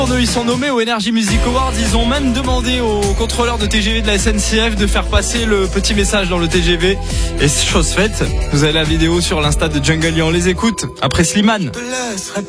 Ils sont nommés au Energy Music Awards. Ils ont même demandé aux contrôleurs de TGV de la SNCF de faire passer le petit message dans le TGV. Et chose faite, vous avez la vidéo sur l'Insta de Jungle et on les écoute après Slimane. Je te laisserai